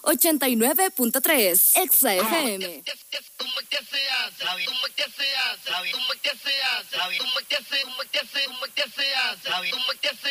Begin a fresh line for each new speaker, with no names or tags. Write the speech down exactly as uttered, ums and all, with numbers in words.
ochenta y nueve punto tres, Exa F M.
¿Cómo es que se hace? ¿Cómo es que se hace? ¿Cómo es que se hace? ¿Cómo es que se hace? ¿Cómo es que se hace? ¿Cómo es que se hace?